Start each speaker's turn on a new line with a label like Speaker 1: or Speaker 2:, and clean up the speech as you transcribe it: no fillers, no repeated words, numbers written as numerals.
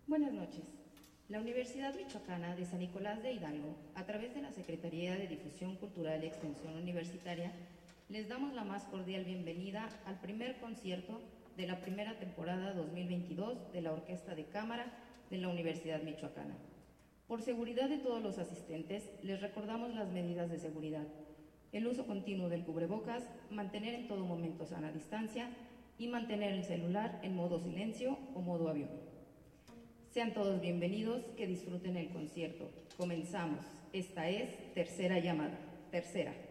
Speaker 1: Buenas noches. La Universidad Michoacana de San Nicolás de Hidalgo, a través de la Secretaría de Difusión Cultural y Extensión Universitaria, les damos la más cordial bienvenida al primer concierto de la primera temporada 2022 de la Orquesta de Cámara de la Universidad Michoacana. Por seguridad de todos los asistentes, les recordamos las medidas de seguridad: el uso continuo del cubrebocas, mantener en todo momento sana distancia y mantener el celular en modo silencio o modo avión. Sean todos bienvenidos, que disfruten el concierto. Comenzamos. Esta es Tercera Llamada. Tercera.